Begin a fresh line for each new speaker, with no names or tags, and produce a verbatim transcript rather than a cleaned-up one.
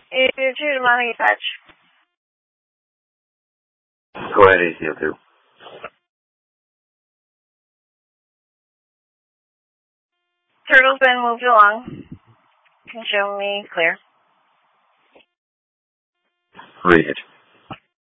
E two to Montague Patch.
Go ahead, A C O two.
Turtle's been moved along. Can show me clear.
Read it.